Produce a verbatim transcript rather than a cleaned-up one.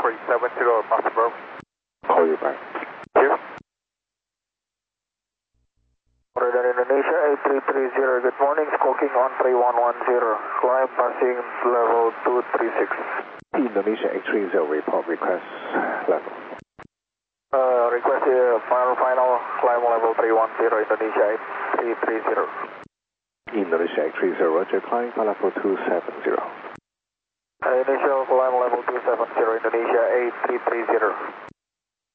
three seven zero, possible. Call you back. Here. Radar Indonesia eight three three zero, good morning, squawking on three one one zero, climb passing level two three six. Indonesia eight three zero, report request level. Uh, request uh, final, final, climb level three one zero, Indonesia eight three three zero. Indonesia eight three zero, roger, climb level two seven zero. Uh, initial climb level two seven zero, Indonesia eight three three zero.